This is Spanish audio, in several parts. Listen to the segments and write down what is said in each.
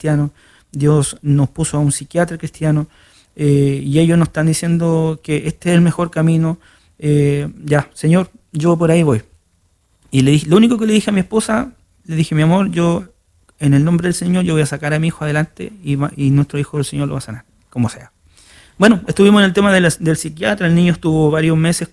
cristiano, Dios nos puso a un psiquiatra cristiano, y ellos nos están diciendo que este es el mejor camino. Ya, Señor, yo por ahí voy. Y lo único que le dije a mi esposa, le dije, mi amor, yo en el nombre del Señor yo voy a sacar a mi hijo adelante y nuestro hijo del Señor lo va a sanar, como sea. Bueno, estuvimos en el tema del psiquiatra. El niño estuvo varios meses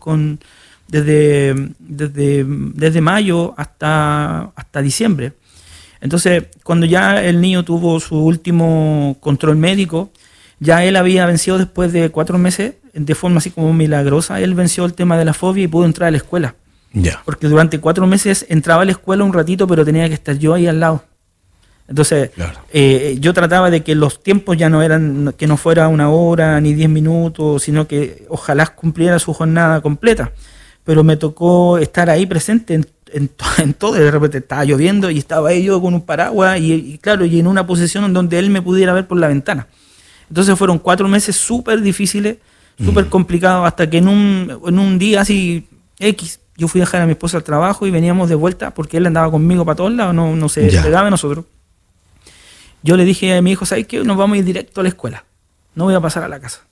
desde mayo hasta diciembre. Entonces, cuando ya el niño tuvo su último control médico, ya él había vencido después de 4 meses, de forma así como milagrosa, él venció el tema de la fobia y pudo entrar a la escuela. Ya. Porque durante 4 meses entraba a la escuela un ratito, pero tenía que estar yo ahí al lado. Entonces, claro, yo trataba de que los tiempos ya no eran, que no fuera 1 hora ni 10 minutos, sino que ojalá cumpliera su jornada completa. Pero me tocó estar ahí presente en todo. De repente estaba lloviendo y estaba ahí yo con un paraguas y claro, y en una posición en donde él me pudiera ver por la ventana. Entonces fueron 4 meses súper difíciles, súper complicados, hasta que en un día así X, yo fui a dejar a mi esposa al trabajo y veníamos de vuelta porque él andaba conmigo para todos lados, no se despegaba de nosotros. Yo le dije a mi hijo, ¿sabes qué? Nos vamos a ir directo a la escuela. No voy a pasar a la casa.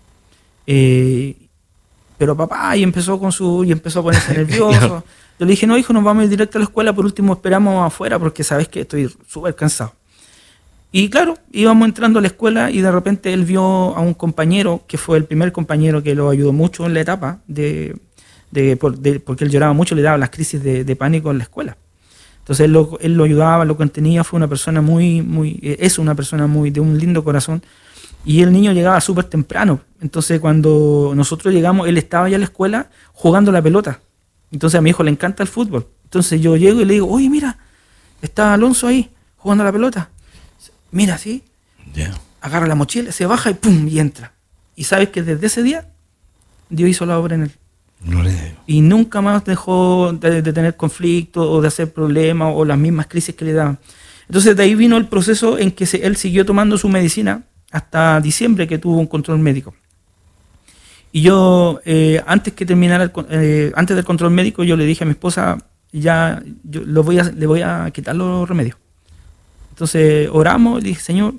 Pero papá, y empezó a ponerse nervioso. Claro. Yo le dije, no, hijo, nos vamos a ir directo a la escuela. Por último, esperamos afuera porque sabes que estoy súper cansado. Y claro, íbamos entrando a la escuela y de repente él vio a un compañero, que fue el primer compañero que lo ayudó mucho en la etapa, porque él lloraba mucho, le daba las crisis de pánico en la escuela. Entonces él lo ayudaba, lo contenía, fue una persona es una persona de un lindo corazón. Y el niño llegaba súper temprano. Entonces cuando nosotros llegamos, él estaba ya en la escuela jugando la pelota. Entonces a mi hijo le encanta el fútbol. Entonces yo llego y le digo, oye, mira, está Alonso ahí jugando la pelota. Mira, ¿sí? Agarra la mochila, se baja y ¡pum! Y entra. Y sabes que desde ese día Dios hizo la obra en él. Y nunca más dejó de tener conflictos o de hacer problemas o las mismas crisis que le daban. Entonces de ahí vino el proceso en que él siguió tomando su medicina hasta diciembre, que tuvo un control médico. Y yo, antes del control médico, yo le dije a mi esposa, ya le voy a quitar los remedios. Entonces oramos y dije, Señor,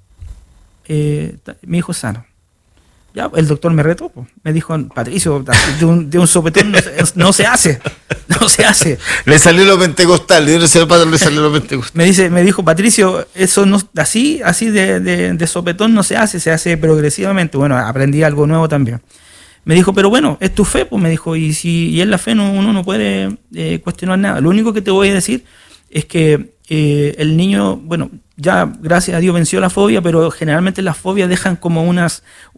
mi hijo es sano. Ya, el doctor me retó, me dijo, Patricio, de un sopetón no se hace. Le salió lo pentecostal, le salió lo pentecostal. Me dijo, Patricio, eso no, así de sopetón no se hace progresivamente. Bueno, aprendí algo nuevo también. Me dijo, pero bueno, es tu fe, me dijo, y es la fe, uno no puede cuestionar nada. Lo único que te voy a decir es que el niño, bueno, ya gracias a Dios venció la fobia, pero generalmente las fobias dejan como